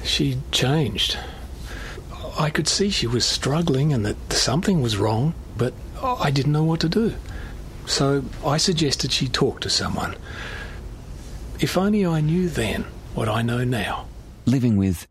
She'd changed. I could see she was struggling and that something was wrong, but I didn't know what to do. So I suggested she talk to someone. If only I knew then what I know now. Living with